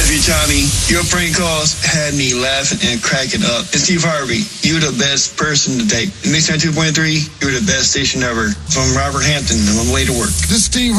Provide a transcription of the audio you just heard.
you, Tommy. Your prank calls had me laughing and cracking up. And Steve Harvey, you're the best person to take. Mix 92.3, you're the best station ever. From Robert Hampton, on my way to work. This is Steve